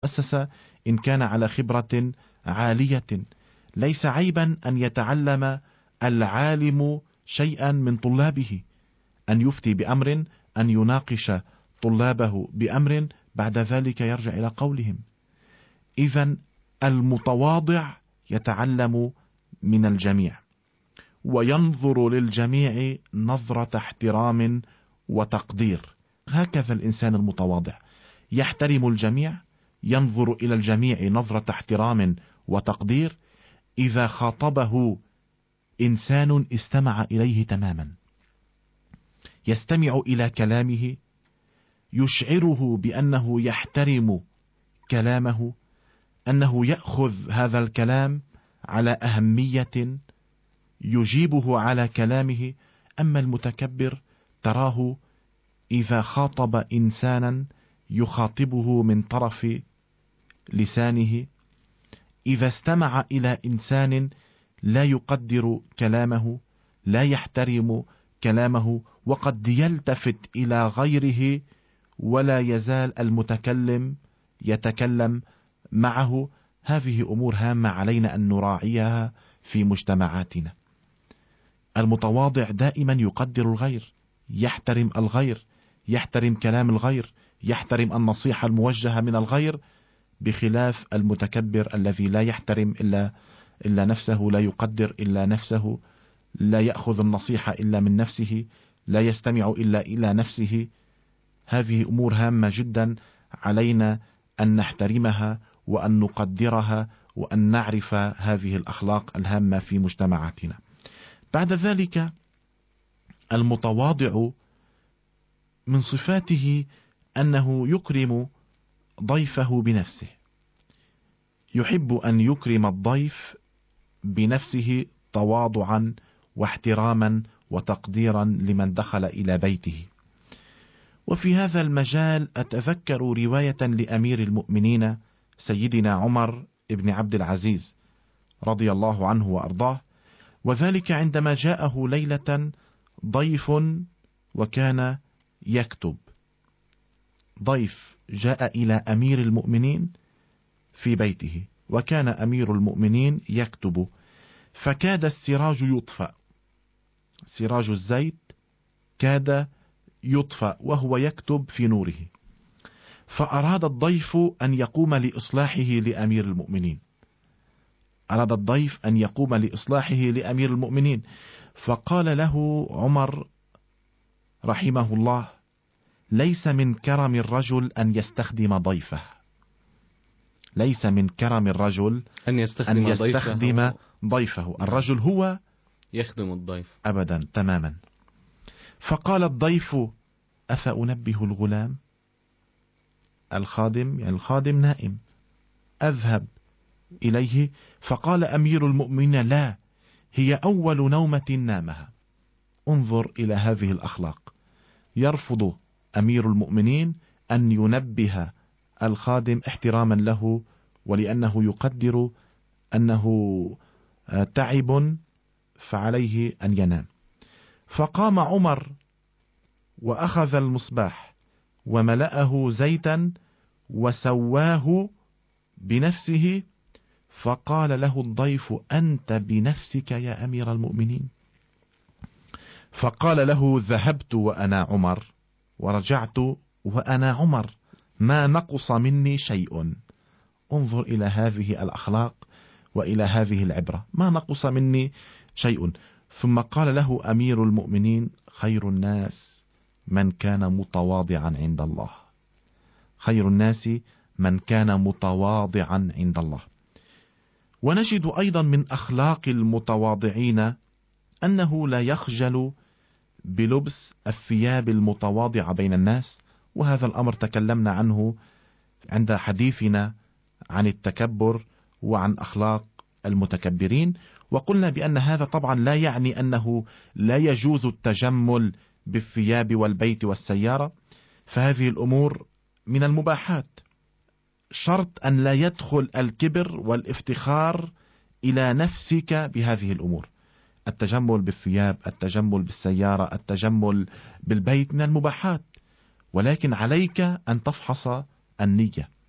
المؤسسة إن كان على خبرة عالية. ليس عيبا أن يتعلم العالم شيئا من طلابه، أن يفتي بأمر، أن يناقش طلابه بأمر، بعد ذلك يرجع إلى قولهم. إذن المتواضع يتعلم من الجميع وينظر للجميع نظرة احترام وتقدير. هكذا الإنسان المتواضع يحترم الجميع، ينظر إلى الجميع نظرة احترام وتقدير. إذا خاطبه إنسان استمع إليه تماما، يستمع إلى كلامه، يشعره بأنه يحترم كلامه، أنه يأخذ هذا الكلام على أهمية، يجيبه على كلامه. أما المتكبر تراه إذا خاطب إنسانا يخاطبه من طرف لسانه، إذا استمع إلى إنسان لا يقدر كلامه، لا يحترم كلامه، وقد يلتفت إلى غيره ولا يزال المتكلم يتكلم معه. هذه أمور هامة علينا أن نراعيها في مجتمعاتنا. المتواضع دائما يقدر الغير، يحترم الغير، يحترم كلام الغير، يحترم النصيحة الموجهة من الغير، بخلاف المتكبر الذي لا يحترم إلا نفسه، لا يقدر إلا نفسه، لا يأخذ النصيحة إلا من نفسه، لا يستمع إلا إلى نفسه. هذه أمور هامة جدا علينا أن نحترمها وأن نقدرها وأن نعرف هذه الأخلاق الهامة في مجتمعاتنا. بعد ذلك المتواضع من صفاته أنه يكرم ضيفه بنفسه، يحب أن يكرم الضيف بنفسه تواضعا واحتراما وتقديرا لمن دخل إلى بيته. وفي هذا المجال أتذكر رواية لأمير المؤمنين سيدنا عمر بن عبد العزيز رضي الله عنه وأرضاه، وذلك عندما جاءه ليلة ضيف وكان يكتب. ضيف جاء إلى أمير المؤمنين في بيته وكان أمير المؤمنين يكتب، فكاد السراج يطفأ، سراج الزيت كاد يطفأ وهو يكتب في نوره، فأراد الضيف أن يقوم لإصلاحه لأمير المؤمنين، أراد الضيف أن يقوم لإصلاحه لأمير المؤمنين، فقال له عمر رحمه الله: ليس من كرم الرجل أن يستخدم ضيفه، ليس من كرم الرجل أن يستخدم ضيفه. الرجل هو يخدم الضيف أبدا تماما. فقال الضيف: أفأنبه الغلام؟ الخادم، يعني الخادم نائم، أذهب إليه. فقال أمير المؤمنين: لا، هي أول نومة نامها. انظر إلى هذه الأخلاق. يرفض أمير المؤمنين أن ينبه الخادم احتراما له، ولأنه يقدر أنه تعب فعليه أن ينام. فقام عمر وأخذ المصباح وملأه زيتا وسواه بنفسه، فقال له الضيف: أنت بنفسك يا أمير المؤمنين. فقال له: ذهبت وأنا عمر ورجعت وأنا عمر، ما نقص مني شيء. انظر إلى هذه الأخلاق وإلى هذه العبرة، ما نقص مني شيء. ثم قال له أمير المؤمنين: خير الناس من كان متواضعا عند الله، خير الناس من كان متواضعا عند الله. ونجد أيضا من أخلاق المتواضعين أنه لا يخجل بلبس الثياب المتواضعة بين الناس، وهذا الأمر تكلمنا عنه عند حديثنا عن التكبر وعن أخلاق المتكبرين، وقلنا بأن هذا طبعا لا يعني أنه لا يجوز التجمل بالثياب والبيت والسيارة، فهذه الأمور من المباحات، شرط أن لا يدخل الكبر والافتخار إلى نفسك بهذه الأمور. التجمل بالثياب، التجمل بالسيارة، التجمل بالبيت من المباحات، ولكن عليك أن تفحص النية.